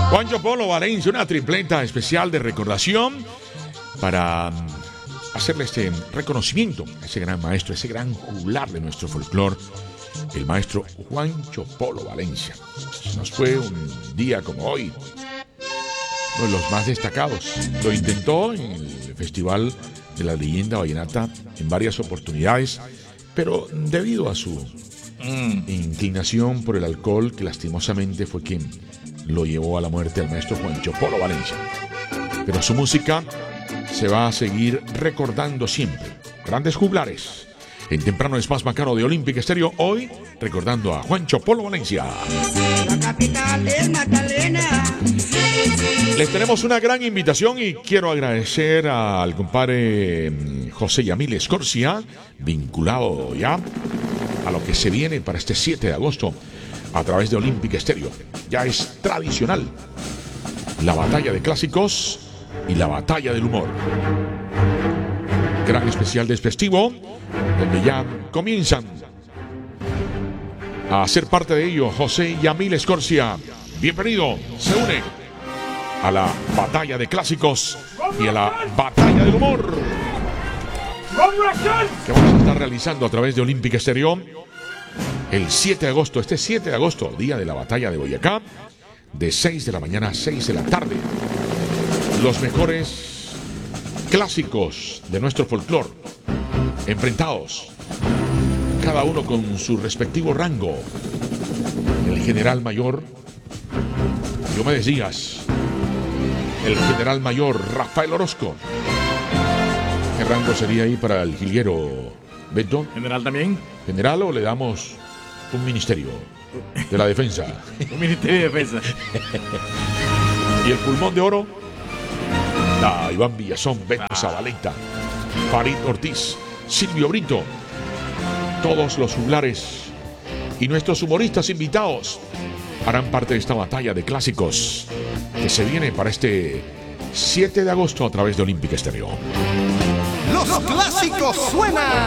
Juancho Polo Valencia, una tripleta especial de recordación para hacerle este reconocimiento a ese gran maestro, ese gran juglar de nuestro folclore, el maestro Juancho Polo Valencia. Nos fue un día como hoy, uno de los más destacados. Lo intentó en el Festival de la Leyenda Vallenata en varias oportunidades, pero debido a su inclinación por el alcohol, que lastimosamente fue quien lo llevó a la muerte al maestro Juancho Polo Valencia. Pero su música se va a seguir recordando siempre. Grandes juglares. En Temprano es Más Bacano de Olympic Stereo, hoy recordando a Juancho Polo Valencia. La capital es Magdalena. Les tenemos una gran invitación y quiero agradecer al compadre José Yamil Escorcia, vinculado ya a lo que se viene para este 7 de agosto a través de Olympic Stereo. Ya es tradicional la batalla de clásicos y la batalla del humor. Gran especial de festivo, donde ya comienzan a ser parte de ello José Yamil Escorcia. Bienvenido, se une a la batalla de clásicos y a la batalla del humor que vamos a estar realizando a través de Olympic Stereo el 7 de agosto, este 7 de agosto, día de la batalla de Boyacá, de 6 de la mañana a 6 de la tarde. Los mejores clásicos de nuestro folclore enfrentados, cada uno con su respectivo rango. El general mayor Diomedes Díaz, el general mayor Rafael Orozco. ¿Qué rango sería ahí para el jilguero Beto? ¿General también? ¿General o le damos un ministerio de la defensa? Un ministerio de defensa. Y el pulmón de oro, Iván Villazón, Beto Zabaleta, Farid Ortiz, Silvio Brito, todos los juglares y nuestros humoristas invitados harán parte de esta batalla de clásicos que se viene para este 7 de agosto a través de Olympic Stereo. Los clásicos suenan.